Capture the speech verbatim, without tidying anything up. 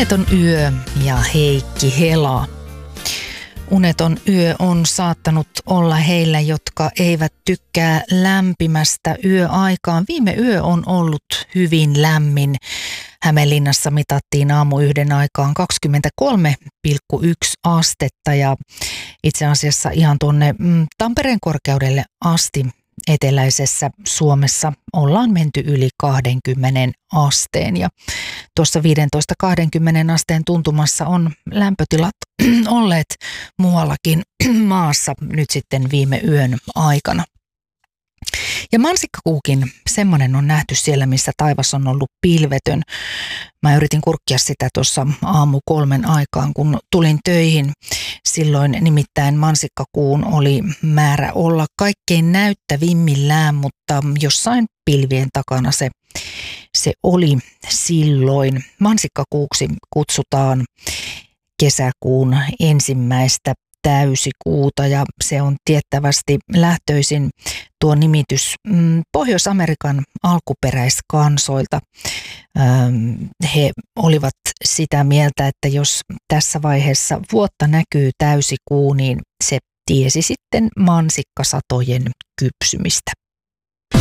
Uneton yö ja Heikki Hela. Uneton yö on saattanut olla heillä, jotka eivät tykkää lämpimästä yöaikaan. Viime yö on ollut hyvin lämmin. Hämeenlinnassa mitattiin aamu yhden aikaan kaksikymmentäkolme pilkku yksi astetta ja itse asiassa ihan tuonne Tampereen korkeudelle asti eteläisessä Suomessa ollaan menty yli kaksikymmentä asteen ja tuossa viisitoista kaksikymmentä asteen tuntumassa on lämpötilat olleet muuallakin maassa nyt sitten viime yön aikana. Ja mansikkakuukin, semmoinen on nähty siellä, missä taivas on ollut pilvetön. Mä yritin kurkkia sitä tuossa aamu kolmen aikaan, kun tulin töihin. Silloin nimittäin mansikkakuun oli määrä olla kaikkein näyttävimmillään, mutta jossain pilvien takana se, se oli silloin. Mansikkakuuksi kutsutaan kesäkuun ensimmäistä täysikuuta ja se on tiettävästi lähtöisin tuo nimitys Pohjois-Amerikan alkuperäiskansoilta. He olivat sitä mieltä, että jos tässä vaiheessa vuotta näkyy täysikuu, niin se tiesi sitten mansikkasatojen kypsymistä.